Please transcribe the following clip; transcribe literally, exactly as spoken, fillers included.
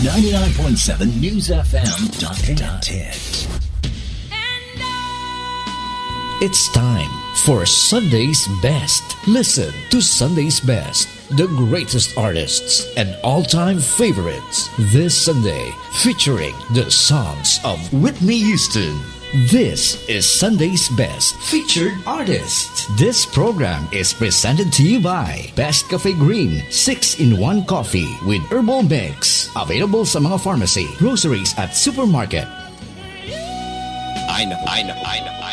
ninety-nine point seven News F M dot net. It's time for Sunday's Best. Listen to Sunday's Best, the greatest artists and all-time favorites this Sunday, featuring the songs of Whitney Houston. This is Sunday's Best Featured Artist. This program is presented to you by Best Cafe Green six in one Coffee with Herbal Mix. Available sa mga pharmacy, groceries at supermarket. I know, I know, I know.